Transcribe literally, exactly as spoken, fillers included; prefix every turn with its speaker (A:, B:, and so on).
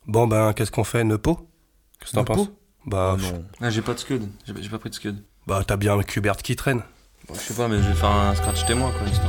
A: Bon ben, qu'est-ce qu'on fait, Nepo? Qu'est-ce que t'en
B: Nepo?
A: penses? Bah,
B: Oh
A: pff,
B: non. Ah, j'ai pas de scud. J'ai j'ai pas pris de scud.
A: bah t'as bien un Qbert qui traîne.
B: Bon, je sais pas, mais je vais faire un scratch témoin, quoi, histoire.